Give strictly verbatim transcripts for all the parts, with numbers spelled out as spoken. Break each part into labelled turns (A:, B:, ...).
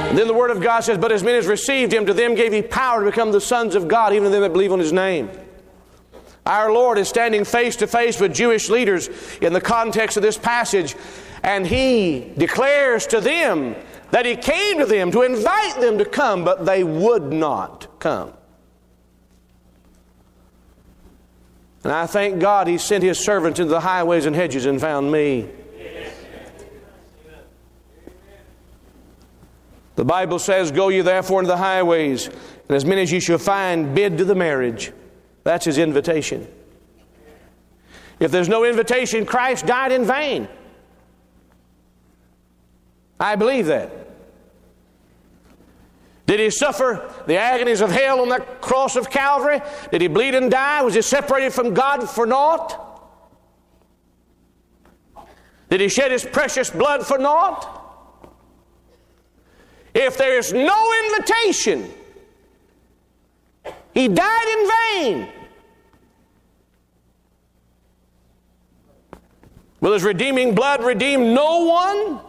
A: And then the Word of God says, but as many as received Him, to them gave He power to become the sons of God, even to them that believe on His name. Our Lord is standing face to face with Jewish leaders in the context of this passage, and He declares to them that He came to them to invite them to come, but they would not come. And I thank God He sent His servants into the highways and hedges and found me. The Bible says, go ye therefore into the highways, and as many as ye shall find, bid to the marriage. That's His invitation. If there's no invitation, Christ died in vain. I believe that. Did He suffer the agonies of hell on that cross of Calvary? Did He bleed and die? Was He separated from God for naught? Did He shed His precious blood for naught? If there is no invitation, He died in vain. Will His redeeming blood redeem no one?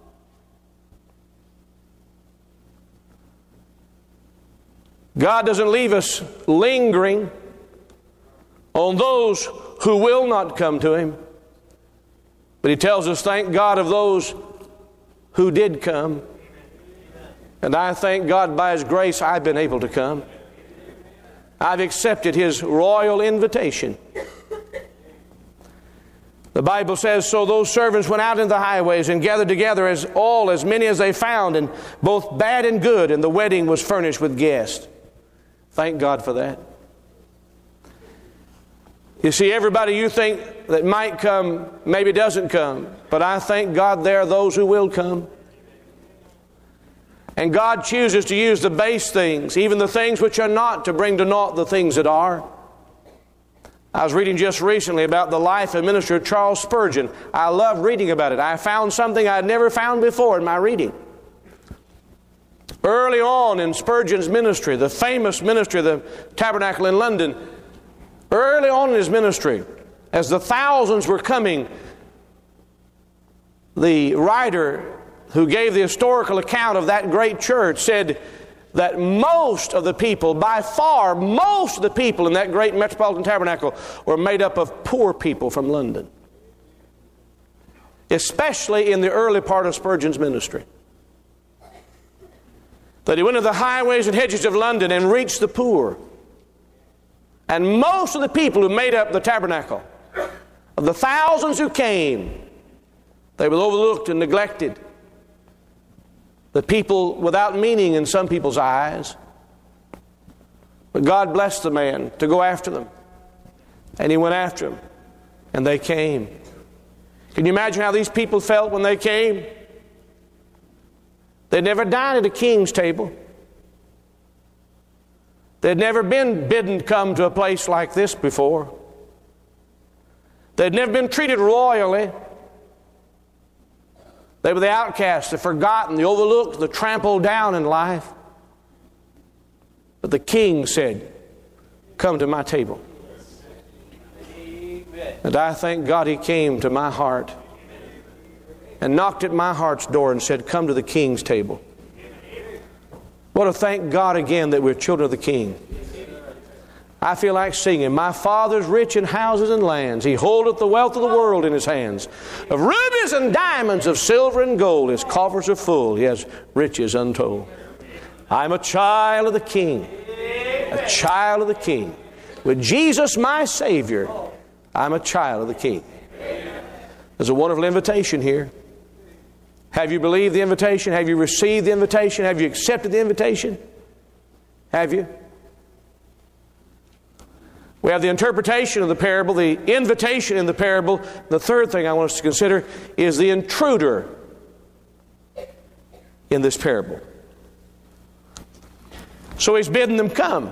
A: God doesn't leave us lingering on those who will not come to Him. But He tells us, thank God of those who did come. And I thank God by His grace I've been able to come. I've accepted His royal invitation. The Bible says, so those servants went out into the highways and gathered together as all, as many as they found, and both bad and good, and the wedding was furnished with guests. Thank God for that. You see, everybody you think that might come maybe doesn't come, but I thank God there are those who will come. And God chooses to use the base things, even the things which are not, to bring to naught the things that are. I was reading just recently about the life and ministry of Charles Spurgeon. I love reading about it. I found something I had never found before in my reading. Early on in Spurgeon's ministry, the famous ministry of the Tabernacle in London, early on in his ministry, as the thousands were coming, the writer who gave the historical account of that great church said that most of the people, by far most of the people in that great Metropolitan Tabernacle were made up of poor people from London. Especially in the early part of Spurgeon's ministry. That he went to the highways and hedges of London and reached the poor. And most of the people who made up the tabernacle, of the thousands who came, they were overlooked and neglected. The people without meaning in some people's eyes. But God blessed the man to go after them. And he went after them. And they came. Can you imagine how these people felt when they came? They'd never dined at a king's table. They'd never been bidden to come to a place like this before. They'd never been treated royally. They were the outcasts, the forgotten, the overlooked, the trampled down in life. But the king said, come to my table. Amen. And I thank God he came to my heart and knocked at my heart's door and said, come to the king's table. What a thank God again that we're children of the king. I feel like singing, my Father's rich in houses and lands. He holdeth the wealth of the world in his hands. Of rubies and diamonds, of silver and gold, his coffers are full. He has riches untold. I'm a child of the King. A child of the King. With Jesus my Savior, I'm a child of the King. There's a wonderful invitation here. Have you believed the invitation? Have you received the invitation? Have you accepted the invitation? Have you? We have the interpretation of the parable, the invitation in the parable. The third thing I want us to consider is the intruder in this parable. So he's bidding them come.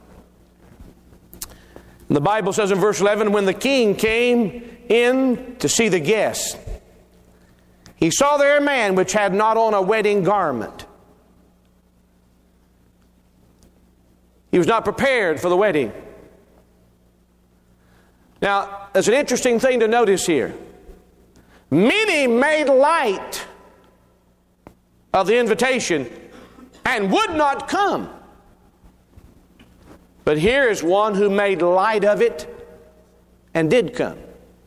A: And the Bible says in verse eleven, when the king came in to see the guests, he saw there a man which had not on a wedding garment. He was not prepared for the wedding. Now, there's an interesting thing to notice here. Many made light of the invitation, and would not come. But here is one who made light of it and did come.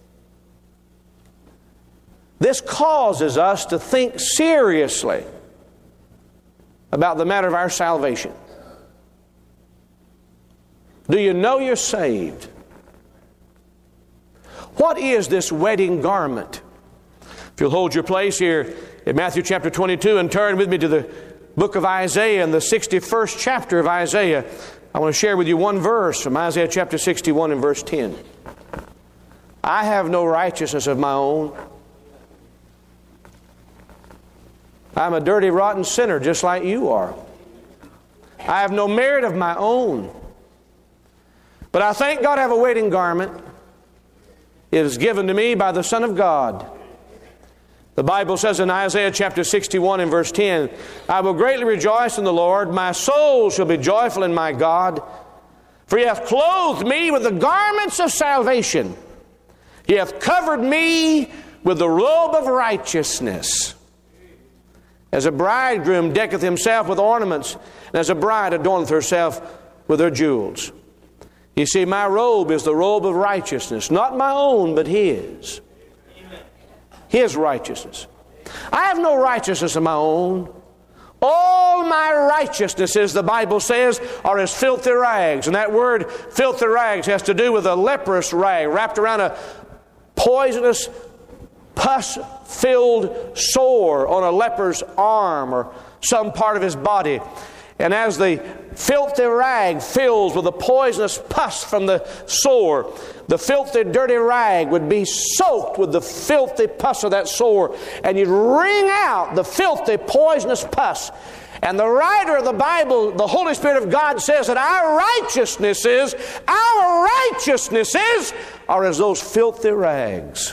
A: This causes us to think seriously about the matter of our salvation. Do you know you're saved? What is this wedding garment? If you'll hold your place here in Matthew chapter twenty-two and turn with me to the book of Isaiah and the sixty-first chapter of Isaiah, I want to share with you one verse from Isaiah chapter sixty-one and verse ten. I have no righteousness of my own. I'm a dirty, rotten sinner just like you are. I have no merit of my own. But I thank God I have a wedding garment. It is given to me by the Son of God. The Bible says in Isaiah chapter sixty-one and verse ten, I will greatly rejoice in the Lord. My soul shall be joyful in my God. For He hath clothed me with the garments of salvation. He hath covered me with the robe of righteousness. As a bridegroom decketh himself with ornaments, and as a bride adorneth herself with her jewels. You see, my robe is the robe of righteousness, not my own, but His. His righteousness. I have no righteousness of my own. All my righteousnesses, the Bible says, are as filthy rags. And that word, filthy rags, has to do with a leprous rag wrapped around a poisonous, pus-filled sore on a leper's arm or some part of his body. And as the filthy rag fills with the poisonous pus from the sore, the filthy, dirty rag would be soaked with the filthy pus of that sore, and you'd wring out the filthy, poisonous pus. And the writer of the Bible, the Holy Spirit of God, says that our righteousnesses, our righteousnesses are as those filthy rags.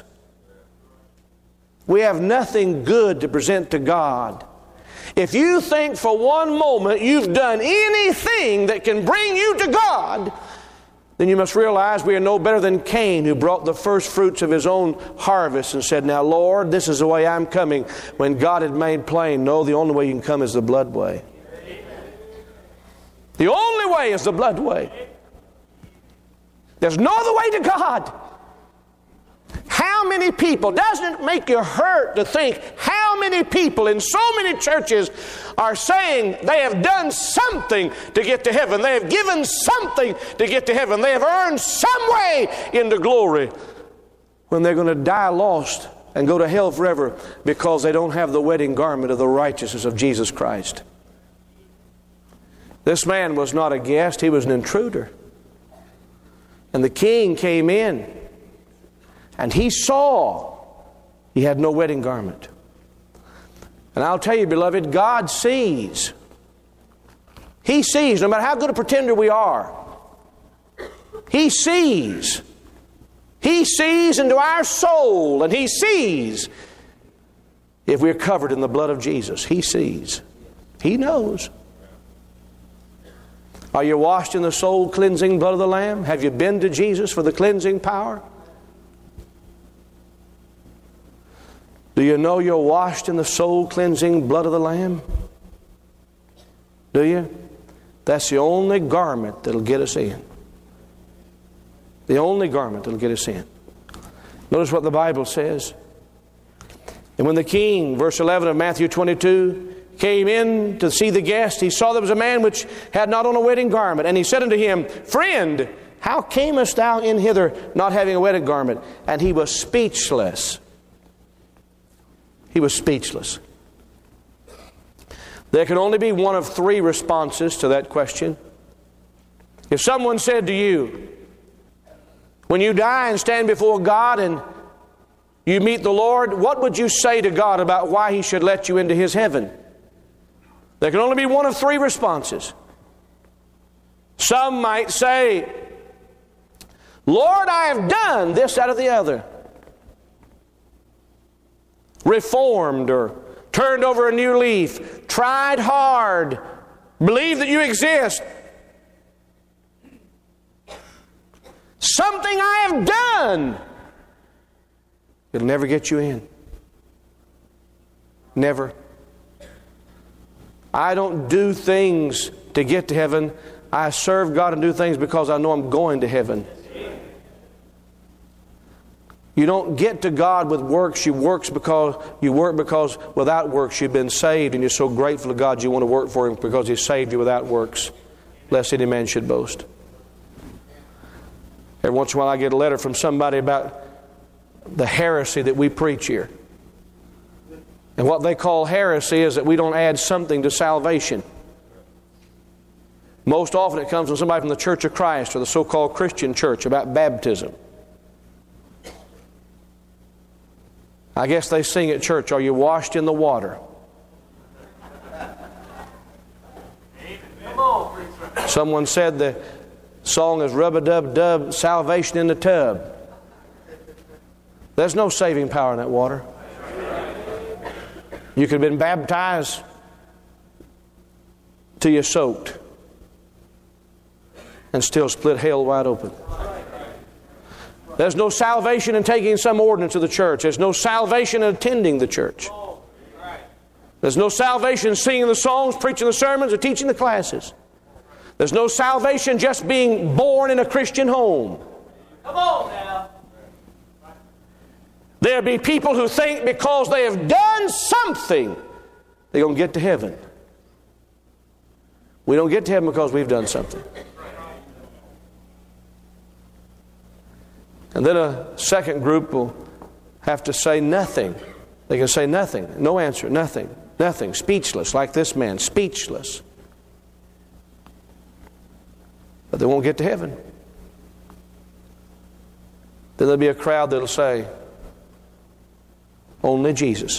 A: We have nothing good to present to God. If you think for one moment you've done anything that can bring you to God, then you must realize we are no better than Cain, who brought the first fruits of his own harvest and said, now Lord, this is the way I'm coming, when God had made plain, no, the only way you can come is the blood way. The only way is the blood way. There's no other way to God. How many people, doesn't it make you hurt to think how many people in so many churches are saying they have done something to get to heaven. They have given something to get to heaven. They have earned some way into glory, when they're going to die lost and go to hell forever because they don't have the wedding garment of the righteousness of Jesus Christ. This man was not a guest, he was an intruder. And the king came in, and he saw he had no wedding garment. And I'll tell you, beloved, God sees. He sees, no matter how good a pretender we are. He sees. He sees into our soul, and He sees if we're covered in the blood of Jesus. He sees. He knows. Are you washed in the soul cleansing blood of the Lamb? Have you been to Jesus for the cleansing power? Do you know you're washed in the soul cleansing blood of the Lamb? Do you? That's the only garment that'll get us in. The only garment that'll get us in. Notice what the Bible says. And when the king, verse eleven of Matthew twenty-two, came in to see the guest, he saw there was a man which had not on a wedding garment. And he said unto him, Friend, how camest thou in hither not having a wedding garment? And he was speechless. He was speechless. There can only be one of three responses to that question. If someone said to you, when you die and stand before God and you meet the Lord, what would you say to God about why He should let you into His heaven? There can only be one of three responses. Some might say, Lord, I have done this, that, or the other. Reformed or turned over a new leaf, tried hard, believe that you exist. Something I have done. It'll never get you in. Never. I don't do things to get to heaven. I serve God and do things because I know I'm going to heaven. You don't get to God with works. You works because you work because without works you've been saved, and you're so grateful to God you want to work for Him because He saved you without works, lest any man should boast. Every once in a while I get a letter from somebody about the heresy that we preach here. And what they call heresy is that we don't add something to salvation. Most often it comes from somebody from the Church of Christ or the so-called Christian church about baptism. I guess they sing at church, "Are you washed in the water?" Someone said the song is "Rub-a-dub-dub, salvation in the tub." There's no saving power in that water. You could have been baptized till you're soaked and still split hell wide open. There's no salvation in taking some ordinance of the church. There's no salvation in attending the church. There's no salvation in singing the songs, preaching the sermons, or teaching the classes. There's no salvation just being born in a Christian home. Come on now. There'll be people who think because they have done something, they're going to get to heaven. We don't get to heaven because we've done something. And then a second group will have to say nothing. They can say nothing. No answer. Nothing. Nothing. Speechless, like this man. Speechless. But they won't get to heaven. Then there'll be a crowd that'll say, "Only Jesus.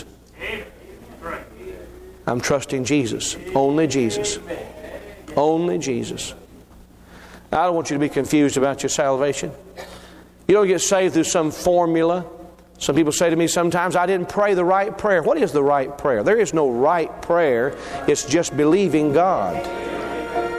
A: I'm trusting Jesus. Only Jesus. Only Jesus." Now, I don't want you to be confused about your salvation. You don't get saved through some formula. Some people say to me sometimes, "I didn't pray the right prayer." What is the right prayer? There is no right prayer. It's just believing God.